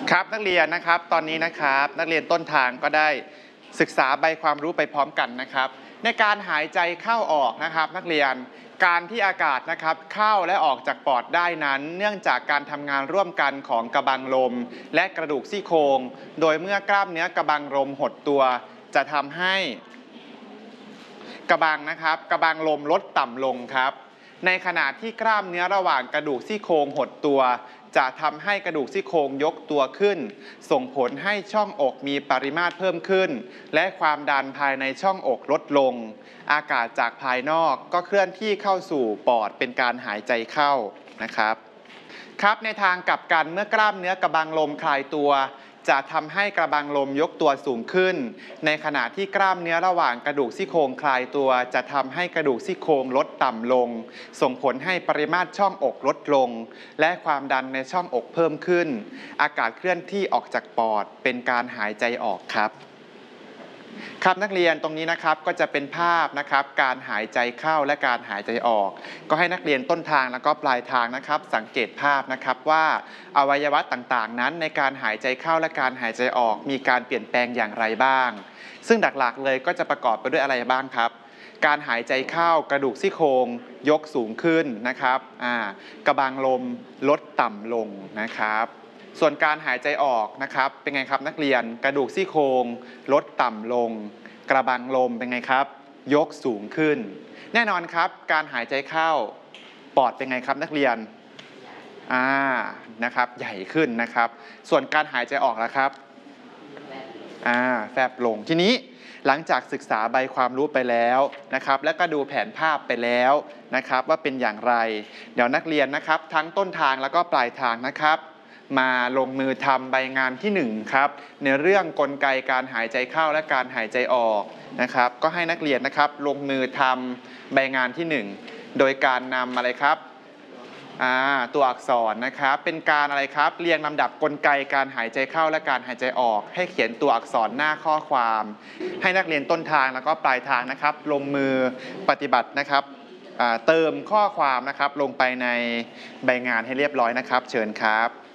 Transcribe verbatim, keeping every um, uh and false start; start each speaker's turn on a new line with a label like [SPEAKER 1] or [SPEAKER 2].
[SPEAKER 1] ครับนักเรียนนะครับตอนนี้นะครับนักเรียนต้นทางก็ได้ศึกษาใบความรู้ไปพร้อมกันนะครับในการหายใจเข้าออกนะครับนักเรียนการที่อากาศนะครับเข้าและออกจากปอดได้นั้นเนื่องจากการทำงานร่วมกันของกระบังลมและกระดูกซี่โครงโดยเมื่อกล้ามเนื้อกระบังลมหดตัวจะทำให้กระบังนะครับกระบังลมลดต่ำลงครับในขณะที่กล้ามเนื้อระหว่างกระดูกซี่โครงหดตัวจะทำให้กระดูกซี่โครงยกตัวขึ้นส่งผลให้ช่องอกมีปริมาตรเพิ่มขึ้นและความดันภายในช่องอกลดลงอากาศจากภายนอกก็เคลื่อนที่เข้าสู่ปอดเป็นการหายใจเข้านะครับครับในทางกลับกันเมื่อกล้ามเนื้อกระบังลมคลายตัวจะทำให้กระบังลมยกตัวสูงขึ้นในขณะที่กล้ามเนื้อระหว่างกระดูกซี่โครงคลายตัวจะทำให้กระดูกซี่โครงลดต่ำลงส่งผลให้ปริมาตรช่องอกลดลงและความดันในช่องอกเพิ่มขึ้นอากาศเคลื่อนที่ออกจากปอดเป็นการหายใจออกครับครับนักเรียนตรงนี้นะครับก็จะเป็นภาพนะครับการหายใจเข้าและการหายใจออกก็ให้นักเรียนต้นทางแล้วก็ปลายทางนะครับสังเกตภาพนะครับว่าอวัยวะต่างๆนั้นในการหายใจเข้าและการหายใจออกมีการเปลี่ยนแปลงอย่างไรบ้างซึ่งหลักๆเลยก็จะประกอบไปด้วยอะไรบ้างครับการหายใจเข้ากระดูกซี่โครงยกสูงขึ้นนะครับอ่ากระบังลมลดต่ำลงนะครับส่วนการหายใจออกนะครับเป็นไงครับนักเรียนกระดูกซี่โครงลดต่ำลงกระบังลมเป็นไงครับยกสูงขึ้นแน่นอนครับการหายใจเข้าปอดเป็นไงครับนักเรียนอ่านะครับใหญ่ขึ้นนะครับส่วนการหายใจออกล่ะครับอ่าแฟบลงทีนี้หลังจากศึกษาใบความรู้ไปแล้วนะครับแล้วก็ดูแผนภาพไปแล้วนะครับว่าเป็นอย่างไรเดี๋ยวนักเรียนนะครับทั้งต้นทางแล้วก็ปลายทางนะครับมาลงมือทำใบงานที่หนึ่งครับในเรื่องกลไกการหายใจเข้าและการหายใจออกนะครับก็ให้นักเรียนนะครับลงมือทำใบงานที่หนึ่งโดยการนำอะไรครับตัวอักษรนะครับเป็นการอะไรครับเรียงลำดับกลไกการหายใจเข้าและการหายใจออกให้เขียนตัวอักษรหน้าข้อความให้นักเรียนต้นทางแล้วก็ปลายทางนะครับลงมือปฏิบัตินะครับเติมข้อความนะครับลงไปในใบงานให้เรียบร้อยนะครับเชิญครับ